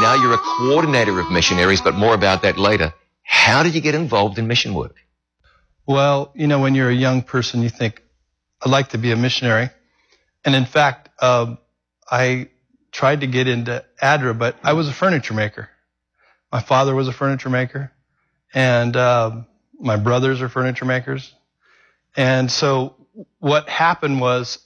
now you're a coordinator of missionaries, but more about that later. How did you get involved in mission work? Well, when you're a young person, you think, I'd like to be a missionary. And in fact, I tried to get into ADRA, but I was a furniture maker. My father was a furniture maker, and my brothers are furniture makers. And so what happened was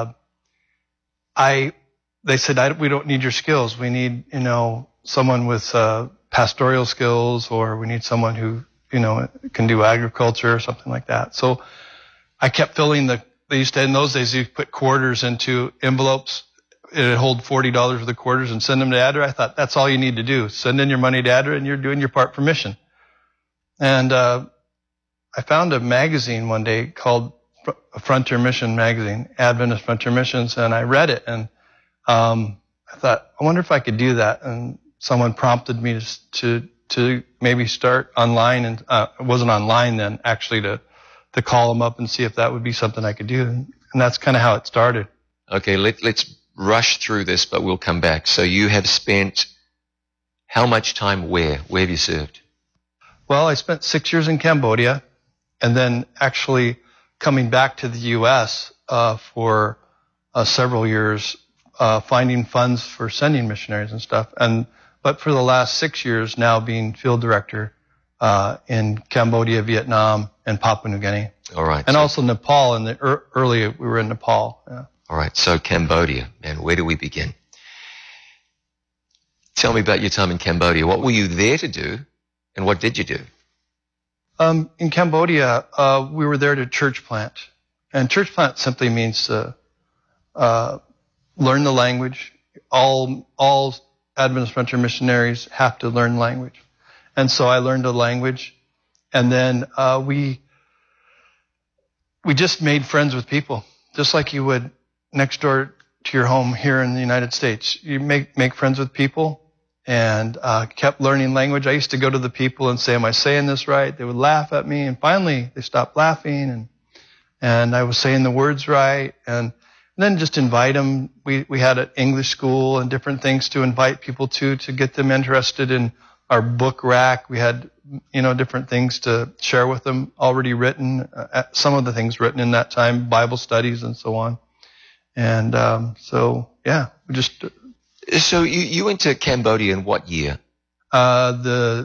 they said, we don't need your skills. We need, someone with pastoral skills, or we need someone who, can do agriculture or something like that. So I kept filling they used to, in those days, you put quarters into envelopes. It would hold $40 for the quarters and send them to ADRA. I thought, that's all you need to do. Send in your money to ADRA and you're doing your part for mission. And I found a magazine one day called Frontier Mission Magazine, Adventist Frontier Missions, and I read it, and I thought, I wonder if I could do that. And someone prompted me to maybe start online, and it wasn't online then, actually, to call them up and see if that would be something I could do. And that's kind of how it started. Okay, let's rush through this, but we'll come back. So you have spent how much time where? Where have you served? Well, I spent 6 years in Cambodia, and then actually coming back to the U.S. For several years, finding funds for sending missionaries and stuff. But for the last 6 years now, being field director in Cambodia, Vietnam, and Papua New Guinea. All right. And also Nepal. Earlier we were in Nepal. Yeah. All right. So Cambodia, and where do we begin? Tell me about your time in Cambodia. What were you there to do, and what did you do? In Cambodia, we were there to church plant. And church plant simply means to learn the language. All Adventist Frontier missionaries have to learn language. And so I learned a language. And then we just made friends with people, just like you would next door to your home here in the United States. You make friends with people, and kept learning language. I used to go to the people and say, am I saying this right? They would laugh at me, and finally they stopped laughing, and I was saying the words right, and then just invite them. We had an English school and different things to invite people to get them interested in our book rack. We had, different things to share with them, already written, some of the things written in that time, Bible studies and so on. And we just... So you went to Cambodia in what year? I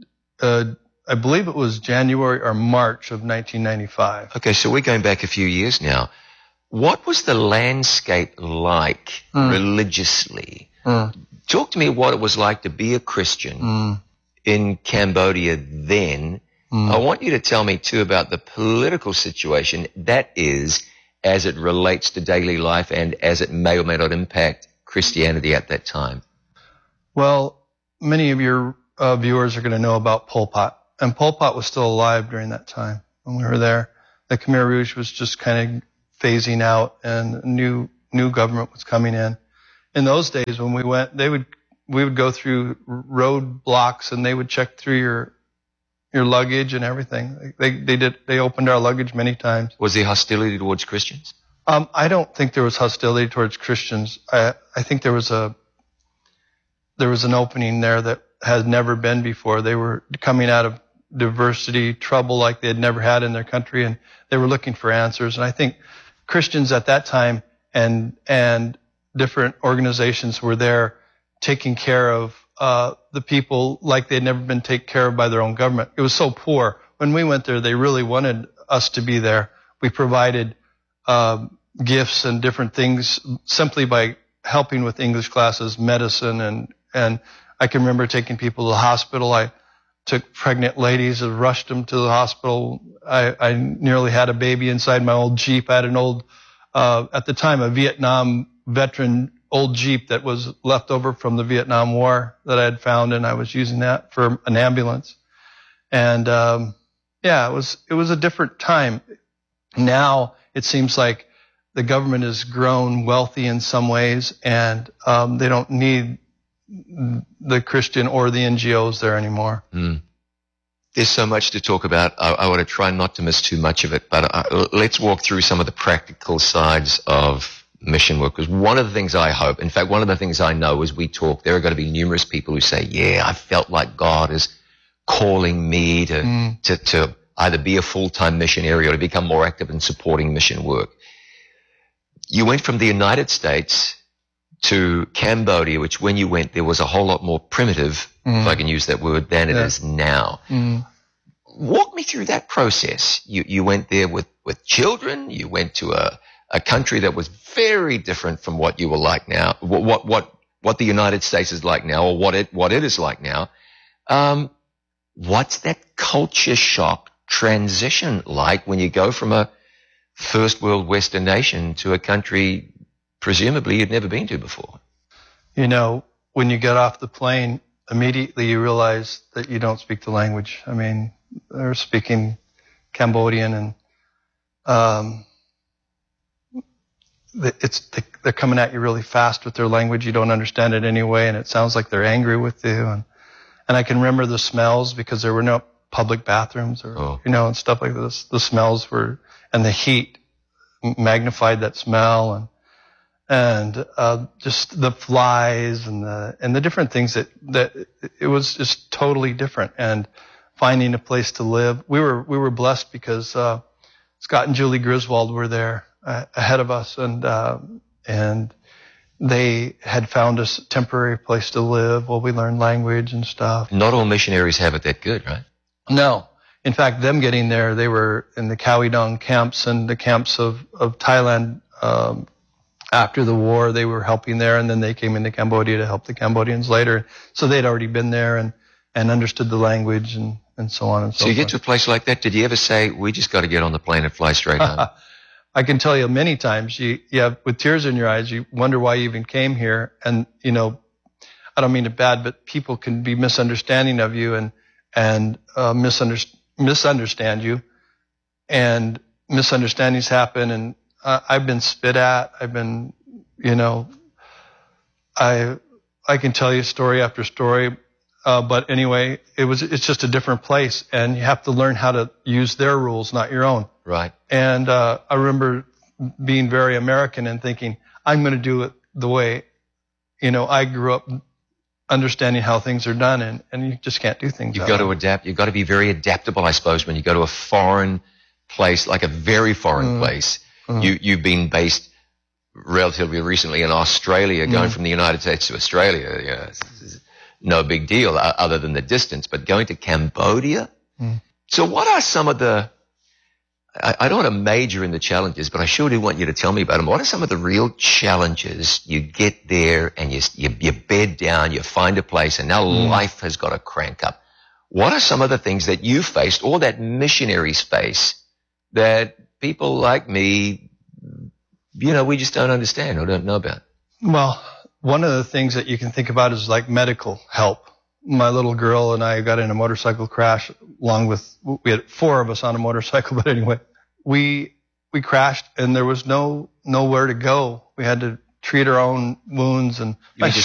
believe it was January or March of 1995. Okay, so we're going back a few years now. What was the landscape like religiously? Talk to me what it was like to be a Christian in Cambodia then. I want you to tell me, too, about the political situation, that is, as it relates to daily life and as it may or may not impact Christianity at that time. Well, many of your viewers are going to know about Pol Pot. And Pol Pot was still alive during that time when we were there. The Khmer Rouge was just kind of phasing out, and a new government was coming in. In those days when we went, we would go through road blocks, and they would check through your luggage and everything. They opened our luggage many times. Was there hostility towards Christians? I don't think there was hostility towards Christians. I think there was an opening there that had never been before. They were coming out of diversity, trouble like they had never had in their country, and they were looking for answers. And I think Christians at that time and different organizations were there taking care of the people like they'd never been taken care of by their own government. It was so poor. When we went there, they really wanted us to be there. We provided gifts and different things simply by helping with English classes, medicine, and I can remember taking people to the hospital. I took pregnant ladies and rushed them to the hospital. I nearly had a baby inside my old Jeep. I had an old, at the time, a Vietnam veteran old Jeep that was left over from the Vietnam War that I had found, and I was using that for an ambulance. And it was a different time. Now it seems like the government has grown wealthy in some ways, and they don't need the Christian or the NGOs there anymore. There's so much to talk about. I want to try not to miss too much of it, but let's walk through some of the practical sides of mission work? Because one of the things I hope, in fact, one of the things I know as we talk, there are going to be numerous people who say, yeah, I felt like God is calling me to either be a full-time missionary or to become more active in supporting mission work. You went from the United States to Cambodia, which when you went, there was a whole lot more primitive, if I can use that word, than it is now. Walk me through that process. You went there with children. You went to a country that was very different from what you were like now, what the United States is like now, or what it is like now. What's that culture shock transition like when you go from a first world Western nation to a country presumably you'd never been to before? You know, when you get off the plane, immediately you realize that you don't speak the language. I mean, they're speaking Cambodian, and they're coming at you really fast with their language. You don't understand it anyway, and it sounds like they're angry with you. And I can remember the smells because there were no public bathrooms or and stuff like this. The smells were, and the heat magnified that smell, and just the flies and the different things that it was just totally different. And finding a place to live, we were blessed because Scott and Julie Griswold were there ahead of us, and they had found us a temporary place to live while we learned language and stuff. Not all missionaries have it that good, right? No. In fact, them getting there, they were in the Khao Dong camps and the camps of Thailand. After the war, they were helping there, and then they came into Cambodia to help the Cambodians later. So they'd already been there and understood the language and so on and so forth. So you get to a place like that, did you ever say, we just got to get on the plane and fly straight home? I can tell you many times, you have, with tears in your eyes, you wonder why you even came here. And, I don't mean it bad, but people can be misunderstanding of you and misunderstand you. And misunderstandings happen. And I've been spit at. I've been, I can tell you story after story. But anyway, it's just a different place, and you have to learn how to use their rules, not your own. Right. And I remember being very American and thinking, I'm going to do it the way, I grew up understanding how things are done, and you just can't do things. You've got to adapt. You've got to be very adaptable, I suppose, when you go to a foreign place, like a very foreign place. You've been based relatively recently in Australia, going from the United States to Australia. No big deal other than the distance, but going to Cambodia. So what are some of I don't want to major in the challenges, but I sure do want you to tell me about them. What are some of the real challenges? You get there and you bed down, you find a place, and now life has got to crank up. What are some of the things that you faced or that missionaries face that people like me, we just don't understand or don't know about? Well, one of the things that you can think about is like medical help. My little girl and I got in a motorcycle crash we had 4 of us on a motorcycle, but anyway, we crashed and there was nowhere to go. We had to treat our own wounds, and